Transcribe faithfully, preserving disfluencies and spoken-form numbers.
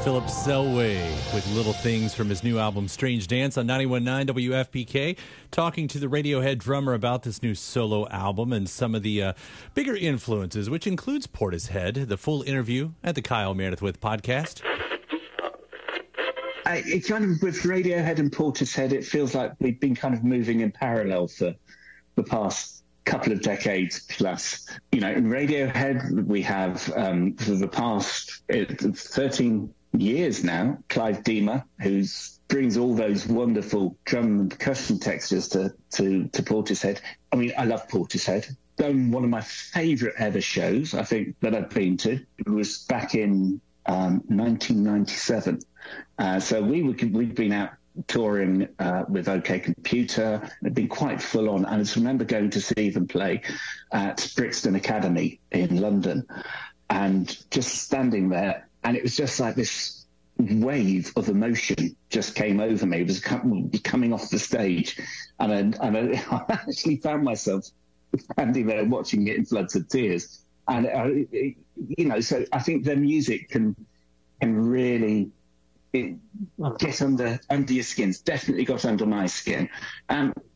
Philip Selway with Little Things from his new album Strange Dance on ninety-one point nine W F P K, talking to the Radiohead drummer about this new solo album and some of the uh, bigger influences, which includes Portishead. The full interview at the Kyle Meredith With podcast. I, it kind of, with Radiohead and Portishead, it feels like we've been kind of moving in parallel for the past couple of decades plus. You know, in Radiohead, we have, um, for the past thirteen years now, Clive Deamer, who brings all those wonderful drum and percussion textures to, to, to Portishead. I mean, I love Portishead. Done one of my favourite ever shows, I think, that I've been to. It was back in um, nineteen ninety-seven. Uh, so we were, we'd been out touring uh, with OK Computer. It had been quite full on. I just remember going to see them play at Brixton Academy in London and just standing there. And it was just like this wave of emotion just came over me. It was coming off the stage. And I, and I actually found myself standing there watching it in floods of tears. And, uh, it, you know, so I think their music can can really it, get under under your skin. It's definitely got under my skin. Um,